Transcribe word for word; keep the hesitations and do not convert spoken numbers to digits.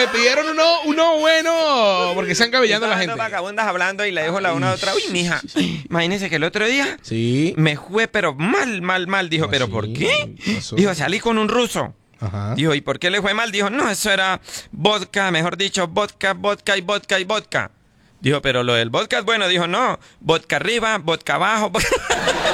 me pidieron uno, uno bueno porque están cabellando a la gente. Dos vagabundas hablando y le dijo la una a la otra, uy, mija, imagínese que el otro día sí. me fue pero mal, mal, mal. Dijo, ¿pero sí? por qué? Pasó. Dijo, salí con un ruso. Ajá. Dijo, ¿y por qué le fue mal? Dijo, no, eso era vodka, mejor dicho, vodka, vodka y vodka y vodka. Dijo, pero lo del vodka es bueno. Dijo, no, vodka arriba, vodka abajo.